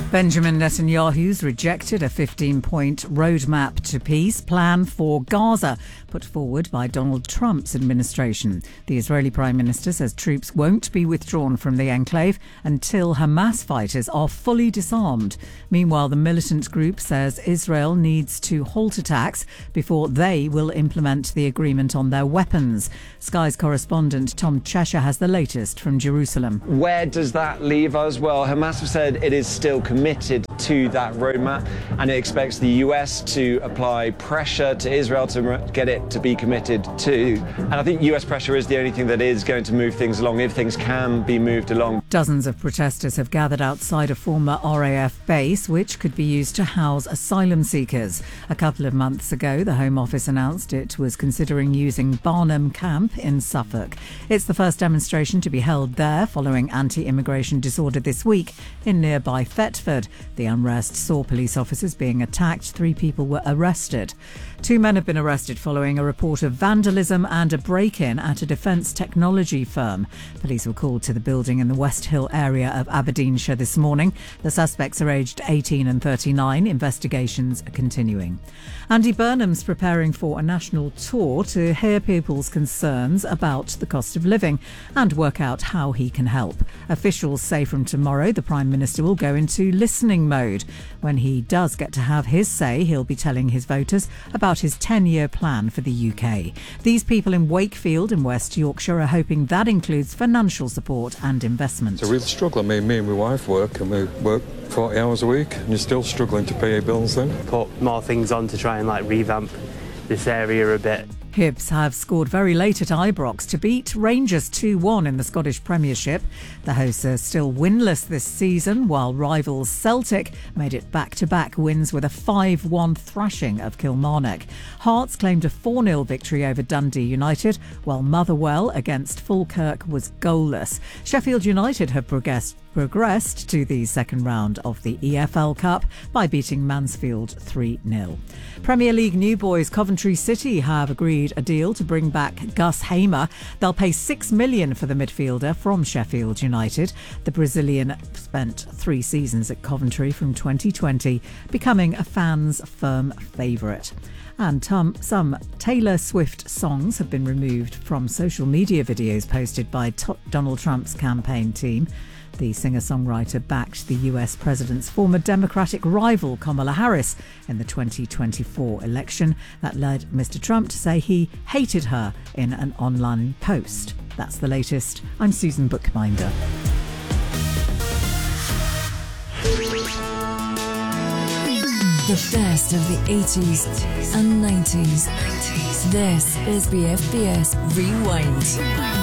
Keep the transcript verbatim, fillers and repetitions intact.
Benjamin Netanyahu's rejected a fifteen-point roadmap to peace plan for Gaza put forward by Donald Trump's administration. The Israeli Prime Minister says troops won't be withdrawn from the enclave until Hamas fighters are fully disarmed. Meanwhile, the militant group says Israel needs to halt attacks before they will implement the agreement on their weapons. Sky's correspondent Tom Cheshire has the latest from Jerusalem. Where does that leave us? Well, Hamas have said it is still committed to that roadmap, and it expects the U S to apply pressure to Israel to get it to be committed to. And I think U S pressure is the only thing that is going to move things along, if things can be moved along. Dozens of protesters have gathered outside a former R A F base, which could be used to house asylum seekers. A couple of months ago, the Home Office announced it was considering using Barnham Camp in Suffolk. It's the first demonstration to be held there following anti-immigration disorder this week in nearby Thetford. The unrest saw police officers being attacked. Three people were arrested. Two men have been arrested following a report of vandalism and a break-in at a defence technology firm. Police were called to the building in the West Hill area of Aberdeenshire this morning. The suspects are aged eighteen and thirty-nine. Investigations are continuing. Andy Burnham's preparing for a national tour to hear people's concerns about the cost of living and work out how he can help. Officials say from tomorrow the Prime Minister will go into listening mode. When he does get to have his say, he'll be telling his voters about his ten-year plan for the U K. These people in Wakefield in West Yorkshire are hoping that includes financial support and investment. It's a real struggle. I mean, me and my wife work and we work forty hours a week and you're still struggling to pay your bills then. Put more things on to try and like revamp this area a bit. Hibs have scored very late at Ibrox to beat Rangers two one in the Scottish Premiership. The hosts are still winless this season, while rivals Celtic made it back-to-back wins with a five one thrashing of Kilmarnock. Hearts claimed a four nil victory over Dundee United, while Motherwell against Falkirk was goalless. Sheffield United have progressed progressed to the second round of the E F L Cup by beating Mansfield three nil. Premier League new boys Coventry City have agreed a deal to bring back Gus Hamer. They'll pay six million dollars for the midfielder from Sheffield United. The Brazilian spent three seasons at Coventry from twenty twenty, becoming a fan's firm favourite. And um, some Taylor Swift songs have been removed from social media videos posted by to- Donald Trump's campaign team. The singer-songwriter backed the U S president's former Democratic rival Kamala Harris in the twenty twenty-four election. That led Mister Trump to say he hated her in an online post. That's the latest. I'm Susan Bookbinder. The best of the eighties and nineties. This is B F B S Rewind.